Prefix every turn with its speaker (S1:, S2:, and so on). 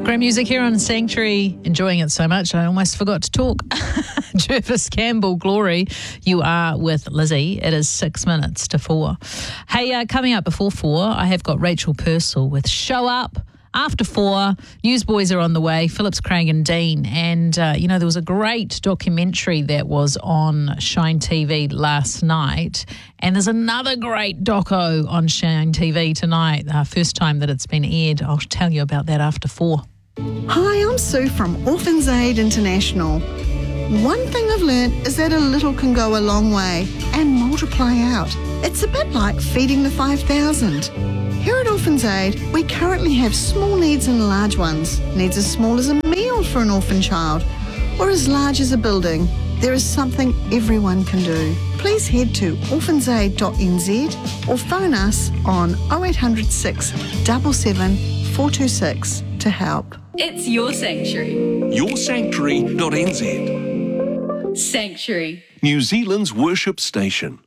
S1: Great music here on Sanctuary. Enjoying it so much, I almost forgot to talk. Jervis Campbell, Glory, you are with Lizzie. It is 6 minutes to 4. Hey, coming up before 4, I have got Rachel Purcell with Show Up. After 4, Newsboys are on the way, Phillips, Craig and Dean. And, there was a great documentary that was on Shine TV last night. And there's another great doco on Shine TV tonight, first time that it's been aired. I'll tell you about that after 4.
S2: Hi, I'm Sue from Orphans Aid International. One thing I've learned is that a little can go a long way and multiply out. It's a bit like feeding the 5,000. Here at Orphans Aid, we currently have small needs and large ones. Needs as small as a meal for an orphan child or as large as a building. There is something everyone can do. Please head to orphansaid.nz or phone us on 0800 6 77 426 to help.
S3: It's your sanctuary.
S4: Yoursanctuary.nz.
S3: Sanctuary.
S4: New Zealand's worship station.